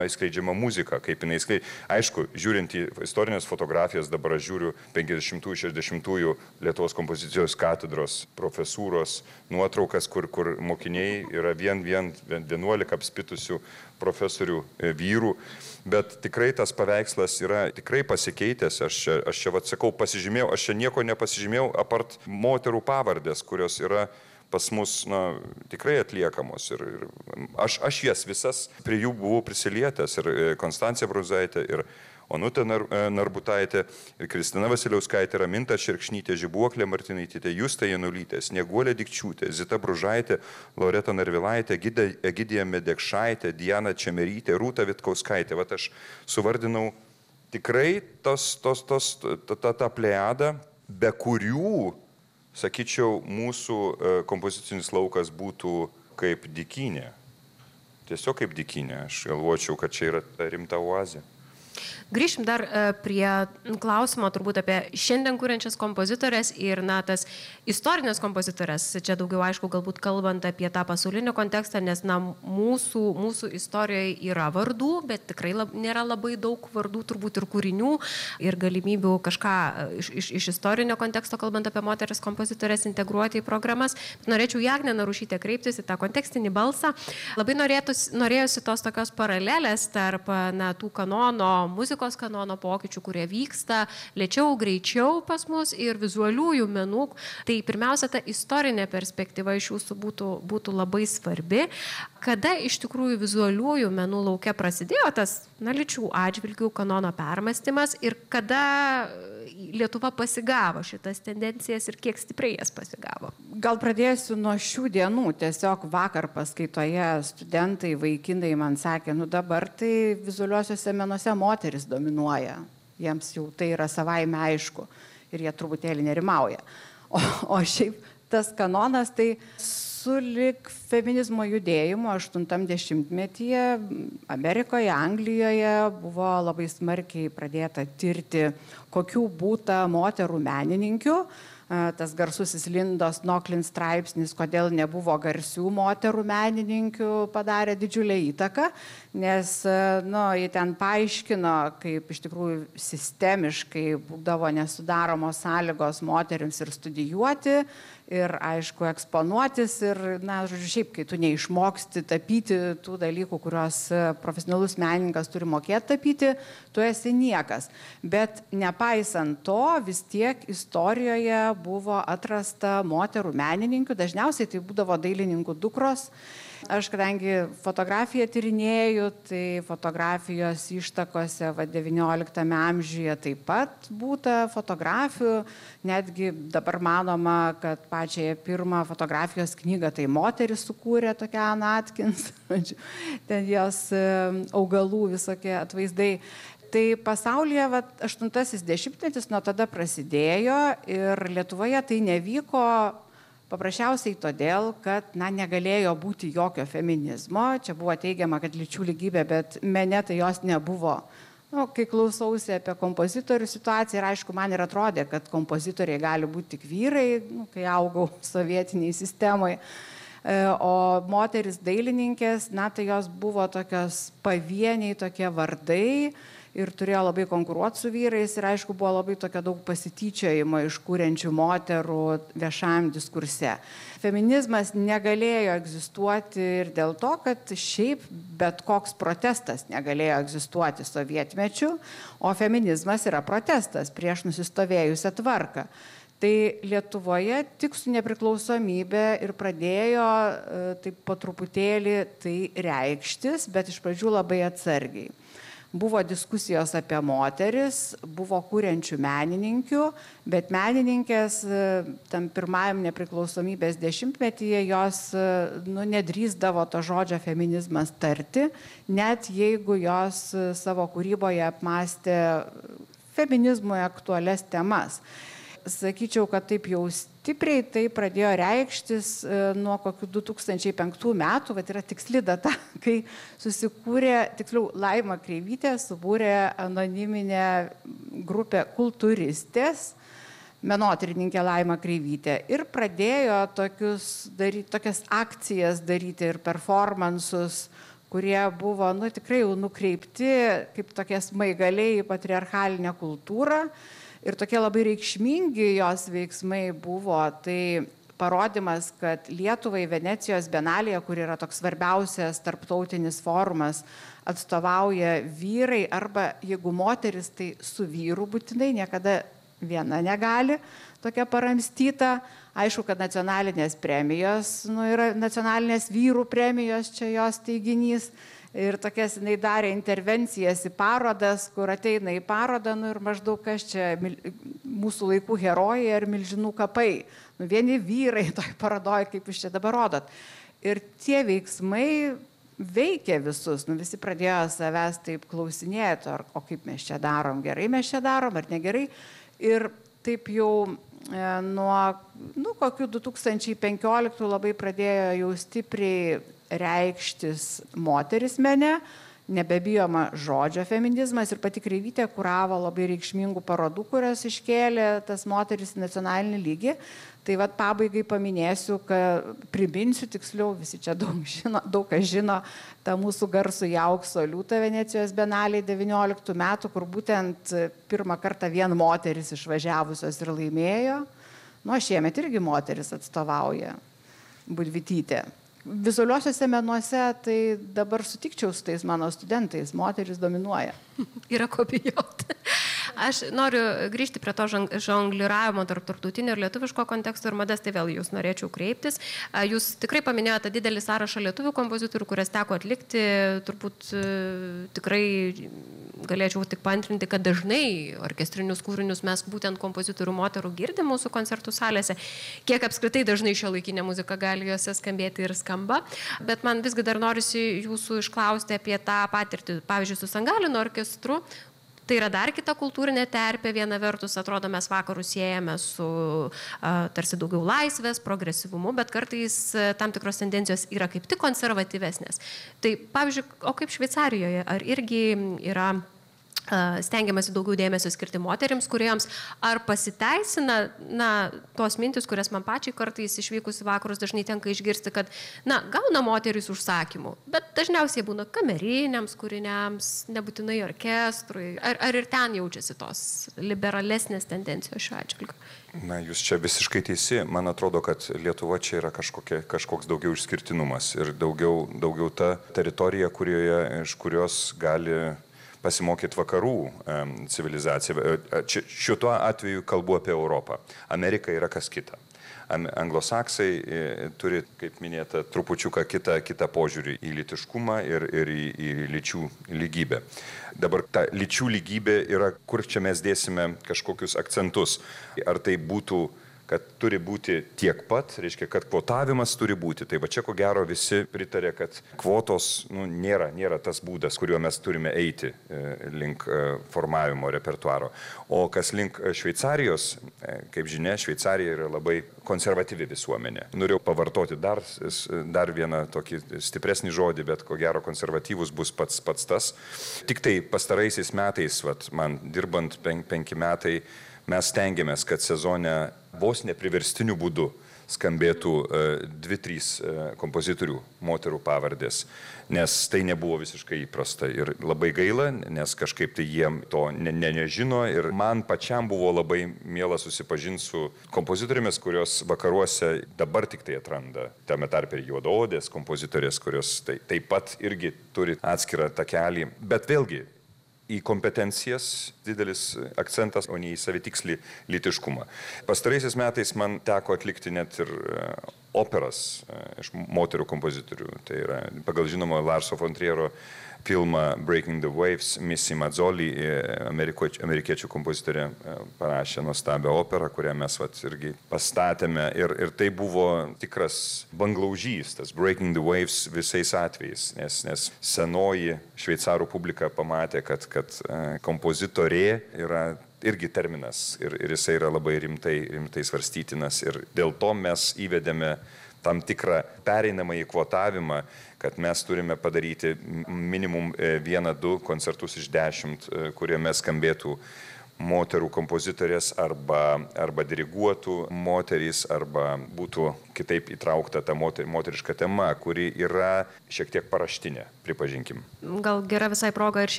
skleidžiama muzika, kaip jinai skleidžia. Aišku, žiūrint į istorinės fotografijas, dabar aš žiūriu 50-60 Lietuvos kompozicijos katedros profesūros nuotraukas, kur mokiniai yra vien 11 apspitusių profesorių vyrų, bet tikrai tas paveikslas yra tikrai pasikeitęs. Aš čia sakau, pasižymėjau, aš čia nieko nepasižymėjau, apart moterų pavardės, kurios yra pas mus tikrai atliekamos. Ir aš jas visas prie jų buvau prisilietęs. Ir Konstancija Bruzaitė, ir Onutė Narbutaitė, ir Kristina Vasiliauskaitė, Raminta Šerkšnytė, Žibuoklė Martinaitytė, Justa Janulytė, Snieguolė Dikčiūtė, Zita Bružaitė, Loreta Narvilaitė, Egidija Medekšaitė, Diana Čemerytė, Rūta Vitkauskaitė. Vat aš suvardinau tikrai tą plejadą, be kurių, sakyčiau, mūsų kompozicinis laukas būtų kaip dykynė. Tiesiog kaip dykynė. Aš galvočiau, kad čia yra rimta oazė. Grįšim dar prie klausimo turbūt apie šiandien kūrenčias kompozitorės ir tas istorinės kompozitorės. Čia daugiau, aišku, galbūt kalbant apie tą pasaulinį kontekstą, nes mūsų istorijoje yra vardų, bet tikrai nėra labai daug vardų, turbūt ir kūrinių, ir galimybių kažką iš istorinio konteksto, kalbant apie moteris kompozitorės, integruoti į programas. Norėčiau į Agnę Narušytę kreiptis į tą kontekstinį balsą. Labai norėjosi tos tokios paralelės tarp tų kanono, muzikos kanono pokyčių, kurie vyksta lėčiau, greičiau pas mus ir vizualiųjų menų. Tai pirmiausia, ta istorinė perspektyva iš jūsų būtų labai svarbi. Kada iš tikrųjų vizualiųjų menų lauke prasidėjo tas lyčių atžvilgių kanono permąstymas ir kada Lietuva pasigavo šitas tendencijas ir kiek stipriai jas pasigavo? Gal pradėsiu nuo šių dienų. Tiesiog vakar paskaitoje studentai, vaikinai man sakė, dabar tai vizualiuosiuose menuose moteris dominuoja. Jiems jau tai yra savaime aišku ir jie truputėlį nerimauja. O šiaip tas kanonas tai sulig feminizmo judėjimu 80-metyje Amerikoje, Anglijoje buvo labai smarkiai pradėta tirti, kokių būta moterų menininkių. Tas garsusis Lindos Noklin straipsnis, kodėl nebuvo garsių moterų menininkių, padarė didžiulę įtaką, nes jie ten paaiškino, kaip iš tikrųjų sistemiškai būdavo nesudaromos sąlygos moterims ir studijuoti, ir aišku eksponuotis, ir šiaip, kai tu neišmoksti tapyti tų dalykų, kuriuos profesionalus menininkas turi mokėti tapyti, tu esi niekas. Bet nepaisant to, vis tiek istorijoje buvo atrasta moterų menininkių, dažniausiai tai būdavo dailininkų dukros. Aš, kadangi fotografiją tyrinėju, tai fotografijos ištakose XIX amžiuje taip pat būta fotografijų, netgi dabar manoma, kad pačią pirmą fotografijos knygą tai moteris sukūrė, tokia Anna Atkins, ten jos augalų visokie atvaizdai. Tai pasaulyje 8-asis dešimtmetis nuo tada prasidėjo ir Lietuvoje tai nevyko paprasčiausiai todėl, kad negalėjo būti jokio feminizmo. Čia buvo teigiama, kad lyčių lygybė, bet mene tai jos nebuvo. Kai klausausi apie kompozitorių situaciją, ir aišku, man ir atrodė, kad kompozitoriai gali būti tik vyrai, kai augau sovietiniai sistemoje. O moteris dailininkės, tai jos buvo tokios pavieniai tokie vardai ir turėjo labai konkuruoti su vyrais ir aišku, buvo labai tokia daug pasityčiojimo iš kūrenčių moterų viešam diskurse. Feminizmas negalėjo egzistuoti ir dėl to, kad šiaip bet koks protestas negalėjo egzistuoti sovietmečiu, o feminizmas yra protestas prieš nusistovėjusią tvarką. Tai Lietuvoje tik su nepriklausomybė ir pradėjo taip po truputėlį tai reikštis, bet iš pradžių labai atsargiai. Buvo diskusijos apie moteris, buvo kūrenčių menininkių, bet menininkės tam pirmajam nepriklausomybės dešimtmetyje jos nedrįsdavo to žodžio feminizmas tarti, net jeigu jos savo kūryboje apmąstė feminizmui aktualias temas. Sakyčiau, kad taip jau stipriai tai pradėjo reikštis nuo kokių 2005 metų, yra tiksli data, kai susikūrė, tiksliau Laima Kreivytė subūrė anoniminę grupę kultūristės, menotyrininkė Laima Kreivytė, ir pradėjo tokias akcijas daryti ir performansus, kurie buvo tikrai jau nukreipti kaip tokie smaigaliai į patriarchalinę kultūrą ir tokie labai reikšmingi jos veiksmai buvo. Tai parodimas, kad Lietuvai Venecijos bienalėje, kur yra toks svarbiausias tarptautinis forumas, atstovauja vyrai arba jeigu moteris, tai su vyru būtinai, niekada viena negali, tokia paramstyta. Aišku, kad nacionalinės premijos, yra nacionalinės vyrų premijos, čia jos teiginys. Ir tokias jinai darė intervencijas į parodas, kur ateina į parodą, ir maždaug kas čia mūsų laikų herojai ar milžinų kapai. Vieni vyrai toj parodoj, kaip jūs čia dabar rodot. Ir tie veiksmai veikia visus. Visi pradėjo savęs taip klausinėti, o kaip mes čia darom, gerai mes čia darom ar negerai. Ir taip jau nuo kokių 2015 labai pradėjo jau stipriai reikštis moteris mene, nebebijoma žodžio feminizmas ir pati Kreivytė kuravo labai reikšmingų parodų, kurios iškėlė tas moteris į nacionalinį lygį. Tai pabaigai paminėsiu, priminsiu tiksliau, visi čia daug kas žino, tą mūsų garsų aukso liūtą Venecijos bienalėje 19 metų, kur būtent pirmą kartą vien moteris išvažiavusios ir laimėjo. Šiemet irgi moteris atstovauja, Budvytytė. Vizualiuosiuose menuose tai dabar sutikčiau su tais mano studentais, moteris dominuoja. Yra ko bijoti. Aš noriu grįžti prie to žongliravimo tarp tarptautinio ir lietuviško konteksto ir Modestai vėl jūs norėčiau kreiptis. Jūs tikrai paminėjote didelį sąrašą lietuvių kompozitorių, kurias teko atlikti. Turbūt tikrai galėčiau tik paantrinti, kad dažnai orkestrinius kūrinius mes būtent kompozitorių moterų girdim mūsų koncertų salėse. Kiek apskritai dažnai šiuolaikinė muzika gali juose skambėti ir skamba. Bet man visgi dar norisi jūsų išklausti apie tą patirtį, pavyzdžiui, su San Galino orkestru. Tai yra dar kita kultūrinė terpė, viena vertus, atrodo, mes vakarus siejame su tarsi daugiau laisvės, progresyvumu, bet kartais tam tikros tendencijos yra kaip tik konservatyvesnės. Tai, pavyzdžiui, o kaip Šveicarijoje, ar irgi yra stengiamasi daugiau dėmesio skirti moterims, kuriems ar pasiteisina, tos mintis, kurias man pačiai kartais išvykus į vakarus dažnai tenka išgirsti, kad, gauna moteris užsakymų, bet dažniausiai būna kameriniams kūriniams, nebūtinai orkestrui. Ar ir ten jaučiasi tos liberalesnės tendencijos šiuo atžvilgiu? Jūs čia visiškai teisi. Man atrodo, kad Lietuva čia yra kažkoks daugiau išskirtinumas ir daugiau ta teritorija, iš kurios gali pasimokyti vakarų civilizaciją. Šituo atveju kalbu apie Europą. Amerika yra kas kita. Anglosaksai turi, kaip minėta, trupučiuką kitą požiūrį į lytiškumą ir į lyčių lygybę. Dabar ta lyčių lygybė yra, kur čia mes dėsime kažkokius akcentus. Ar tai būtų, kad turi būti tiek pat, reiškia, kad kvotavimas turi būti. Tai va čia ko gero visi pritarė, kad kvotos nėra tas būdas, kuriuo mes turime eiti link formavimo repertuaro. O kas link Šveicarijos, kaip žinia, Šveicarija yra labai konservatyvi visuomenė. Norėjau pavartoti dar vieną tokį stipresnį žodį, bet ko gero konservatyvus bus pats tas. Tik tai pastaraisiais metais, man dirbant 5 metai, mes stengiamės, kad sezone vos nepriverstiniu būdu skambėtų 2-3 kompozitorių moterų pavardės, nes tai nebuvo visiškai įprasta ir labai gaila, nes kažkaip tai jiem to nežino ir man pačiam buvo labai miela susipažinti su kompozitorėmis, kurios vakaruose dabar tik tai atranda, tame tarpe ir juodaodės kompozitorės, kurios taip pat irgi turi atskirą takelį, bet vėlgi į kompetencijas didelis akcentas, o ne į savitikslį lytiškumą. Pastaraisiais metais man teko atlikti net ir operas iš moterų kompozitorių. Tai yra pagal žinomo Larso von Triero filmą Breaking the Waves, Missy Mazzoli, amerikiečių kompozitorė, parašė nuostabią operą, kurią mes irgi pastatėme. Ir tai buvo tikras banglaužys, tas Breaking the Waves visais atvejais, nes senoji šveicarų publika pamatė, kad kompozitorė yra irgi terminas ir jisai yra labai rimtai svarstytinas. Ir dėl to mes įvedėme tam tikrą pereinamąjį kvotavimą, kad mes turime padaryti minimum 1-2 koncertus iš 10, kuriame skambėtų moterų kompozitorės arba diriguotų moterys, arba būtų kitaip įtraukta ta moteriška tema, kuri yra šiek tiek paraštinė, pripažinkim. Gal gera visai proga ir